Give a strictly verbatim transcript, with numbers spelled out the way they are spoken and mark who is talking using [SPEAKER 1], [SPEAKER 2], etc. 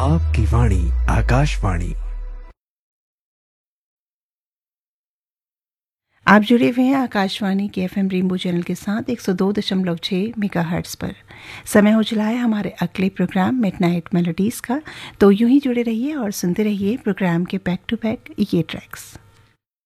[SPEAKER 1] आपकी वाणी आकाशवाणी।
[SPEAKER 2] आप जुड़े हुए हैं आकाशवाणी के एफएम रेनबो चैनल के साथ एक सौ दो दशमलव छह मेगाहर्ट्ज़ पर। समय हो चला है हमारे अगले प्रोग्राम मिडनाइट मेलोडीज़ का, तो यूं ही जुड़े रहिए और सुनते रहिए प्रोग्राम के बैक टू बैक ये ट्रैक्स।